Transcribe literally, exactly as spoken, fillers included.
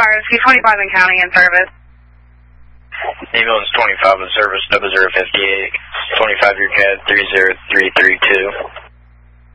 cars, C twenty-five in county in service. Ambulance twenty-five in service, double zero fifty-eight, twenty-five your C A D three zero three three two.